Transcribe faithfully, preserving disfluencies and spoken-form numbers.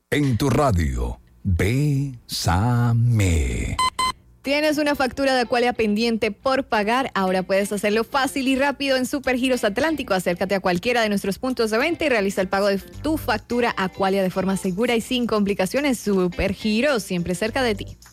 En tu radio, Bésame. ¿Tienes una factura de Aqualia pendiente por pagar? Ahora puedes hacerlo fácil y rápido en Supergiros Atlántico. Acércate a cualquiera de nuestros puntos de venta y realiza el pago de tu factura Aqualia de forma segura y sin complicaciones. Supergiros, siempre cerca de ti.